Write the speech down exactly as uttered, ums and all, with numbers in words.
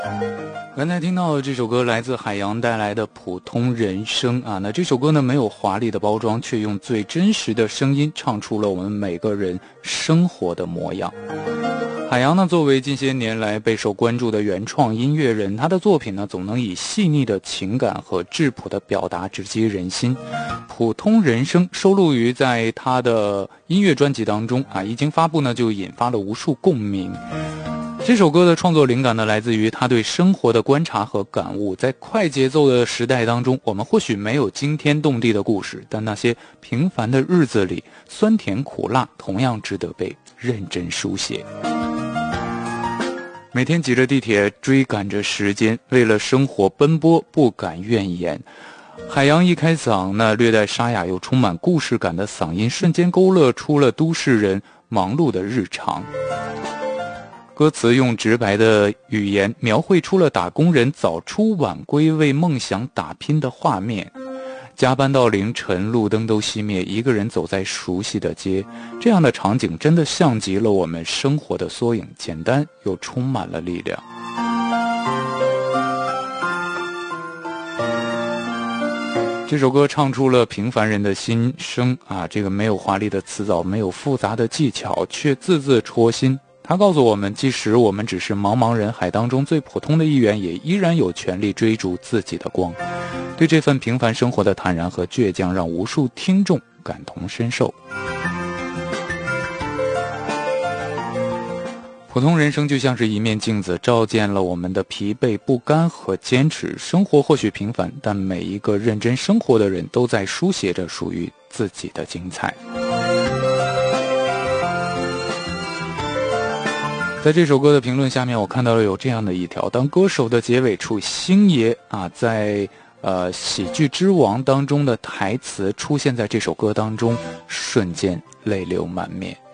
刚才听到的这首歌来自海洋带来的普通人生啊，那这首歌呢没有华丽的包装，却用最真实的声音唱出了我们每个人生活的模样。海洋呢作为近些年来备受关注的原创音乐人，他的作品呢总能以细腻的情感和质朴的表达直击人心。普通人生收录于在他的音乐专辑当中啊，一经发布呢就引发了无数共鸣。这首歌的创作灵感呢，来自于他对生活的观察和感悟。在快节奏的时代当中，我们或许没有惊天动地的故事，但那些平凡的日子里，酸甜苦辣同样值得被认真书写。每天挤着地铁，追赶着时间，为了生活奔波，不敢怨言。海洋一开嗓，那略带沙哑又充满故事感的嗓音，瞬间勾勒出了都市人忙碌的日常。歌词用直白的语言描绘出了打工人早出晚归为梦想打拼的画面，加班到凌晨，路灯都熄灭，一个人走在熟悉的街，这样的场景真的像极了我们生活的缩影，简单又充满了力量。这首歌唱出了平凡人的心声啊，这个没有华丽的词藻，没有复杂的技巧，却字字戳心。他告诉我们，即使我们只是茫茫人海当中最普通的一员，也依然有权利追逐自己的光。对这份平凡生活的坦然和倔强，让无数听众感同身受。普通人生就像是一面镜子，照见了我们的疲惫不甘和坚持。生活或许平凡，但每一个认真生活的人都在书写着属于自己的精彩。在这首歌的评论下面，我看到了有这样的一条：当歌手的结尾处，星爷啊，在呃喜剧之王当中的台词出现在这首歌当中，瞬间泪流满面。